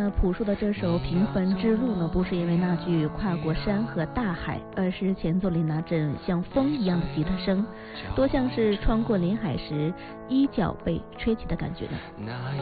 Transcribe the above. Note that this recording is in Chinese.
那朴树的这首《平凡之路》呢，不是因为那句跨过山河大海，而是前奏里那阵像风一样的吉他声，多像是穿过林海时衣角被吹起的感觉呢。 那